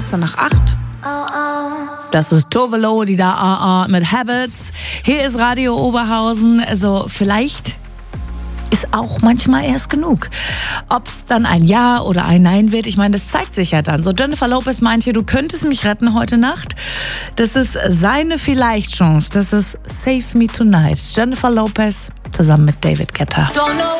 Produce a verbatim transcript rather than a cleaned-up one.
achtzehn nach acht. Das ist Tove Lo, die da ah, ah, mit Habits. Hier ist Radio Oberhausen. Also vielleicht ist auch manchmal erst genug. Ob es dann ein Ja oder ein Nein wird, ich meine, das zeigt sich ja dann. So, Jennifer Lopez meint hier, du könntest mich retten heute Nacht. Das ist seine Vielleicht-Chance. Das ist Save Me Tonight. Jennifer Lopez zusammen mit David Guetta.